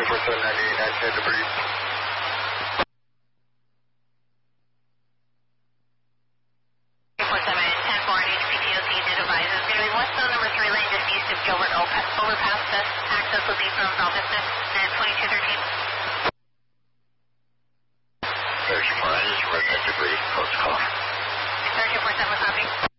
24798, debris. Gilbert overpass. Access will be from Val Vista and 2213. 34 is right at debris, close call. 3247, copy.